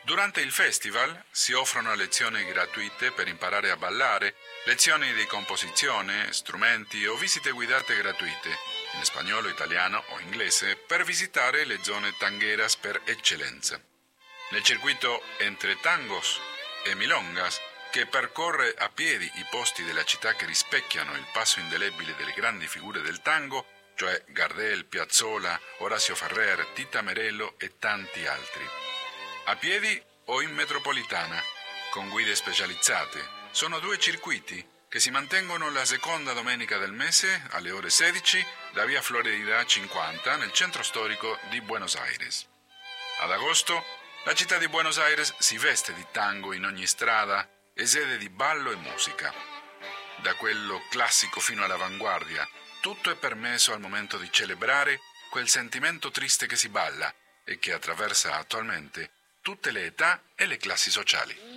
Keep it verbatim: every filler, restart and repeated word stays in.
Durante il festival si offrono lezioni gratuite per imparare a ballare, lezioni di composizione, strumenti o visite guidate gratuite, in spagnolo, italiano o inglese, per visitare le zone tangueras per eccellenza. Nel circuito Entre Tangos e Milongas, che percorre a piedi i posti della città che rispecchiano il passo indelebile delle grandi figure del tango, cioè Gardel, Piazzolla, Orazio Ferrer, Tita Merello e tanti altri. A piedi o in metropolitana, con guide specializzate. Sono due circuiti che si mantengono la seconda domenica del mese alle ore sedici da via Florida cinquanta nel centro storico di Buenos Aires. Ad agosto la città di Buenos Aires si veste di tango in ogni strada e sede di ballo e musica. Da quello classico fino all'avanguardia, tutto è permesso al momento di celebrare quel sentimento triste che si balla e che attraversa attualmente tutte le età e le classi sociali.